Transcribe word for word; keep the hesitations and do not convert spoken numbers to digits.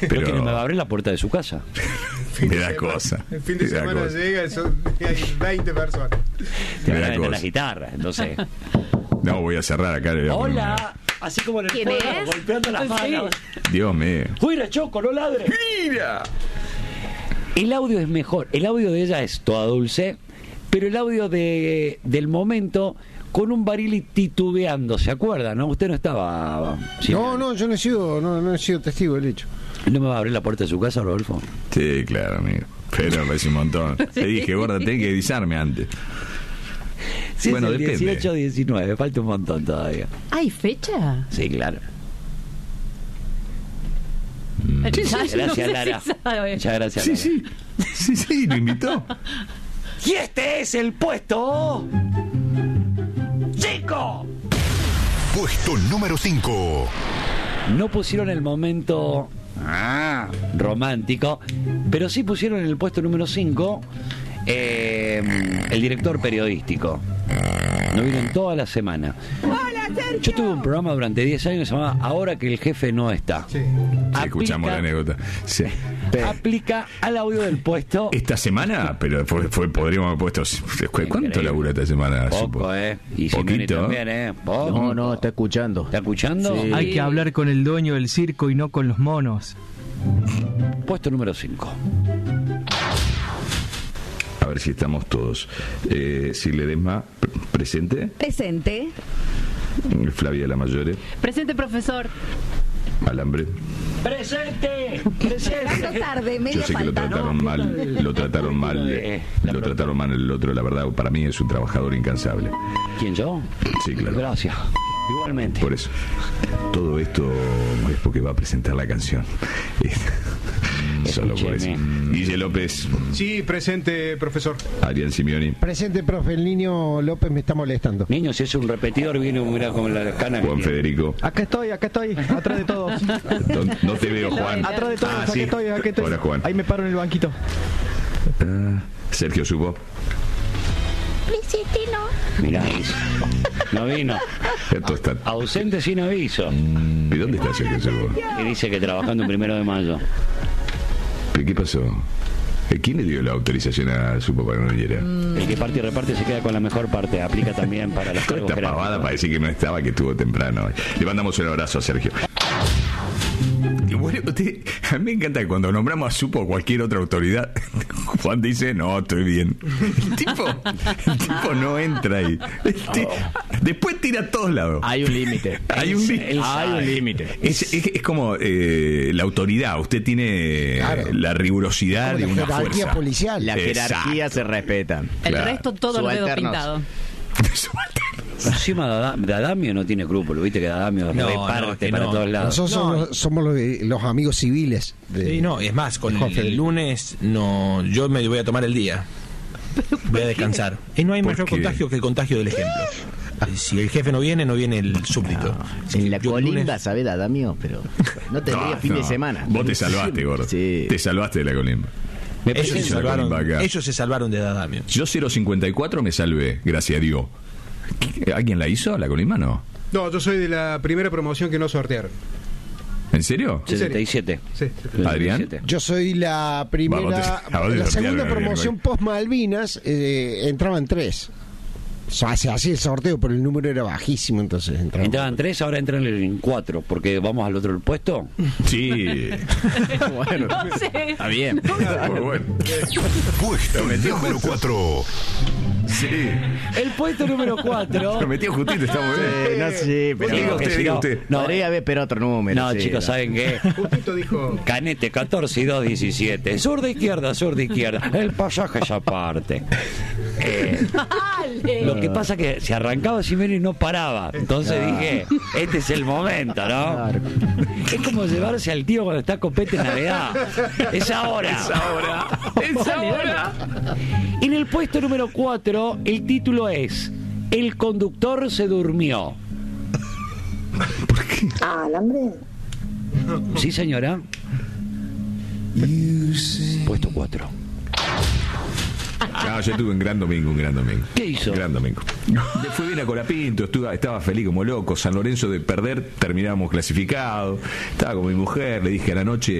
Pero que no me va a abrir la puerta de su casa. Me da cosa. El fin de Me da semana cosa. llega y son, hay veinte personas. Te Me van da a vender cosa. la guitarra, entonces. No, voy a cerrar acá. Le voy a poner Hola, así como en el ¿Quién juego, es? golpeando las Sí. manos. una- Dios mío. Mira, Choco, no ladre. ¡Mira! El audio es mejor. El audio de ella es toda dulce, pero el audio de del momento con un Barili titubeando, ¿se acuerda? ¿No? Usted no estaba. ¿sí? No, no, yo no he sido, no, no he sido testigo del hecho. ¿No me va a abrir la puerta de su casa, Rodolfo? Sí, claro, amigo. Pero parece un montón. Te dije, gorda, tenés que avisarme antes. Sí, Bueno, es el depende. dieciocho diecinueve, falta un montón todavía. ¿Hay fecha? Sí, claro. Mm. Ay, Gracias, no sé Lara. si sabe. Muchas gracias, Sí, Lara. sí. Sí, sí, lo invitó. Y este es el puesto. ¡Chico! Puesto número cinco. No pusieron el momento ah, romántico, pero sí pusieron en el puesto número cinco eh, el director periodístico. No vino en toda la semana. Yo tuve un programa durante diez años que se llamaba Ahora que el jefe no está. Sí. Sí, escuchamos la anécdota. Sí. Aplica al audio del puesto. Esta semana, pero fue, fue podríamos haber puesto. ¿Cuánto Increíble. labura esta semana? Poco, supo? ¿eh? Y Simeone Poquito. también, ¿eh? Poco. No, no, está escuchando. ¿Está escuchando? Sí. Hay que hablar con el dueño del circo y no con los monos. Puesto número cinco. A ver si estamos todos. Eh, si Ledesma, pre- presente. Presente. Flavia La Mayore, Presente, profesor. Alambre. ¡Presente! Llegando ¡Presente! tarde, media Yo sé que lo falta, ¿no? trataron mal, lo trataron mal, Eh, la lo trataron mal el otro. La verdad, para mí es un trabajador incansable. ¿Quién, yo? Sí, claro. Gracias. Igualmente. Por eso. Todo esto es porque va a presentar la canción. Solo por eso. Escúcheme. Guille López, Sí, presente, profesor. Adrián Simeoni, Presente, profe. El niño López me está molestando. Niño, si es un repetidor, viene mira con la cana que Juan tiene. Federico. Acá estoy, acá estoy, atrás de todos. No, no te veo, Juan. Atrás de todos, Ah, aquí sí. estoy, aquí estoy. Hola, Juan. Ahí me paro en el banquito. Ah, Sergio Subo. Mirá, no vino. Esto está. Ausente sin aviso. ¿Y dónde está Sergio Subo? Que dice que trabajando en primero de mayo. ¿Pero qué pasó? ¿Quién le dio la autorización a Subo para que no viniera? El que parte y reparte se queda con la mejor parte. Aplica también para los Toda cargos esta pavada jerárquicos. para decir que no estaba, que estuvo temprano. Le mandamos un abrazo a Sergio. Y bueno, usted, a mí me encanta que cuando nombramos a Supo o cualquier otra autoridad, Juan dice, no, estoy bien. El tipo, el tipo no entra ahí. Este, después tira a todos lados. Hay un límite. Hay un límite. Hay un límite. Es, es, es como eh, la autoridad. Usted tiene Claro. la rigurosidad de Como una la jerarquía fuerza. policial. La jerarquía Exacto. se respeta. El Claro. resto todo lo dedo Subalternos. pintado. Encima Dada- Dadamio no tiene escrúpulo, viste que Dadamio No, reparte no, que para no. todos lados. Nosotros No. somos, somos los, los amigos civiles. De, Sí, no, es más, con Juan el, Federico. lunes no, yo me voy a tomar el día. Voy a descansar. Y no hay ¿Por mayor qué? contagio que el contagio del ejemplo. Eh, Si el jefe no viene, no viene el súbdito. Así En que la yo el colimba, lunes- ¿sabés, Adamio? Pero no tendría No, fin de no. semana. Vos te salvaste, gordo. Sí. Te salvaste de la colimba. Me ellos, se presento. la salvaron, colimba acá. ellos se salvaron de Dadamio. Yo cero cincuenta y cuatro me salvé, gracias a Dios. ¿Alguien la hizo, la colimba? No. No, yo soy de la primera promoción que no sortearon. ¿En serio? setenta y siete. Sí. Adrián. setenta y siete. Yo soy la primera, Vamos, te- a vos te la sortearon, segunda Adrián, promoción hoy. post Malvinas, eh, entraban tres. O sea, se hacía el sorteo, pero el número era bajísimo, entonces entraban. Entraban tres, ahora entran en cuatro, porque vamos al otro puesto. Sí. Bueno, No sé. está bien. Muy bueno. Puesto número cuatro. Sí. El puesto número cuatro. Lo metió justito, está muy bien. Eh, no sé, pero Diga usted, que si diga no- usted. No, podría haber pero otro número. no, sí, chicos, ¿no? ¿saben qué? Justito dijo. Canete catorce y dos diecisiete. Sur de izquierda, sur de izquierda. El pasaje es aparte. Eh, Dale. lo que pasa que se arrancaba Simeone y no paraba. Entonces dije, este es el momento, ¿no? Es como llevarse al tío cuando está copete en Navidad. Es ahora. Es ahora. Es ahora. En el puesto número cuatro, el título es El conductor se durmió. Ah, alambre. Sí, señora. Puesto cuatro. No, yo tuve un gran domingo, un gran domingo. ¿Qué hizo? Gran domingo. Le fui bien a Colapinto, estuve, estaba feliz como loco. San Lorenzo de perder, terminábamos clasificados. Estaba con mi mujer, le dije a la noche,